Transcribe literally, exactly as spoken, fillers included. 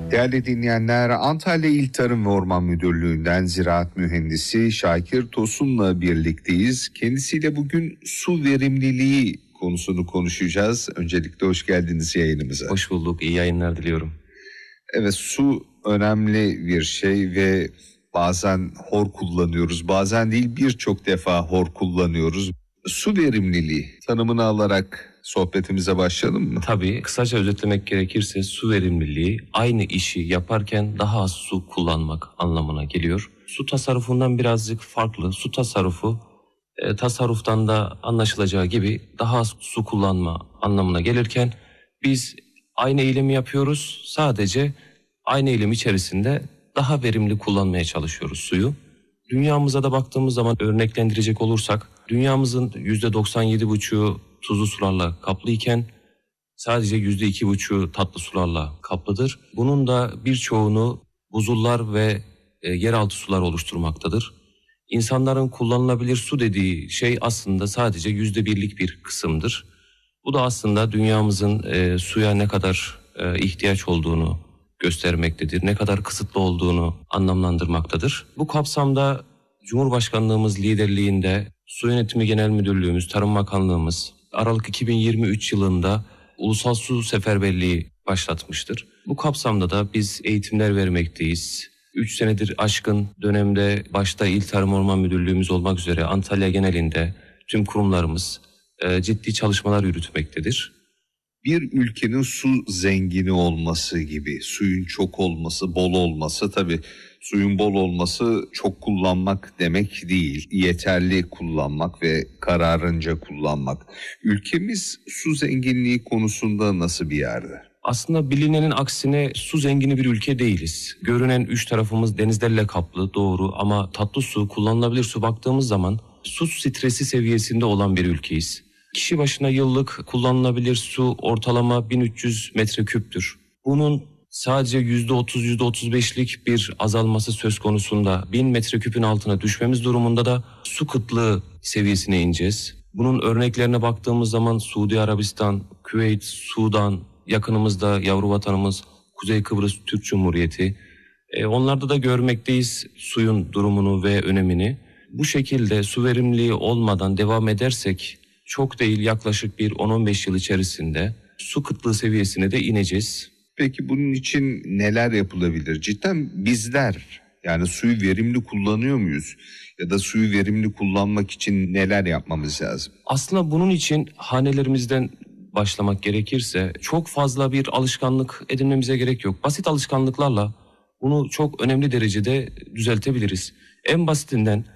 Değerli dinleyenler, Antalya İl Tarım ve Orman Müdürlüğü'nden Ziraat Mühendisi Şakir Tosun'la birlikteyiz. Kendisiyle bugün su verimliliği konusunu konuşacağız. Öncelikle hoş geldiniz yayınımıza. Hoş bulduk, iyi yayınlar diliyorum. Evet, su önemli bir şey ve bazen hor kullanıyoruz, bazen değil birçok defa hor kullanıyoruz. Su verimliliği tanımını alarak sohbetimize başlayalım mı? Tabii, kısaca özetlemek gerekirse su verimliliği aynı işi yaparken daha az su kullanmak anlamına geliyor. Su tasarrufundan birazcık farklı. Su tasarrufu e, tasarruftan da anlaşılacağı gibi daha az su kullanma anlamına gelirken biz aynı eylemi yapıyoruz, sadece aynı eylem içerisinde daha verimli kullanmaya çalışıyoruz suyu. Dünyamıza da baktığımız zaman örneklendirecek olursak dünyamızın yüzde doksan yedi buçuğu tuzlu sularla kaplı iken sadece yüzde iki buçuğu tatlı sularla kaplıdır. Bunun da birçoğunu buzullar ve e, yeraltı sular oluşturmaktadır. İnsanların kullanılabilir su dediği şey aslında sadece yüzde birlik bir kısımdır. Bu da aslında dünyamızın e, suya ne kadar e, ihtiyaç olduğunu göstermektedir, ne kadar kısıtlı olduğunu anlamlandırmaktadır. Bu kapsamda Cumhurbaşkanlığımız liderliğinde Su Yönetimi Genel Müdürlüğümüz, Tarım Bakanlığımız Aralık iki bin yirmi üç yılında Ulusal Su Seferberliği başlatmıştır. Bu kapsamda da biz eğitimler vermekteyiz. üç senedir aşkın dönemde başta İl Tarım Orman Müdürlüğümüz olmak üzere Antalya genelinde tüm kurumlarımız e, ciddi çalışmalar yürütmektedir. Bir ülkenin su zengini olması gibi, suyun çok olması, bol olması, tabii suyun bol olması çok kullanmak demek değil. Yeterli kullanmak ve kararınca kullanmak. Ülkemiz su zenginliği konusunda nasıl bir yerde? Aslında bilinenin aksine su zengini bir ülke değiliz. Görünen üç tarafımız denizlerle kaplı, doğru, ama tatlı su, kullanılabilir su baktığımız zaman su stresi seviyesinde olan bir ülkeyiz. Kişi başına yıllık kullanılabilir su ortalama bin üç yüz metreküptür. Bunun sadece yüzde otuz yüzde otuz beşlik bir azalması söz konusunda bin metreküpün altına düşmemiz durumunda da su kıtlığı seviyesine ineceğiz. Bunun örneklerine baktığımız zaman Suudi Arabistan, Küveyt, Sudan, yakınımızda yavru vatanımız Kuzey Kıbrıs Türk Cumhuriyeti. E, onlarda da görmekteyiz suyun durumunu ve önemini. Bu şekilde su verimliliği olmadan devam edersek çok değil yaklaşık bir on on beş yıl içerisinde su kıtlığı seviyesine de ineceğiz. Peki bunun için neler yapılabilir? Cidden bizler yani suyu verimli kullanıyor muyuz? Ya da suyu verimli kullanmak için neler yapmamız lazım? Aslında bunun için hanelerimizden başlamak gerekirse çok fazla bir alışkanlık edinmemize gerek yok. Basit alışkanlıklarla bunu çok önemli derecede düzeltebiliriz. En basitinden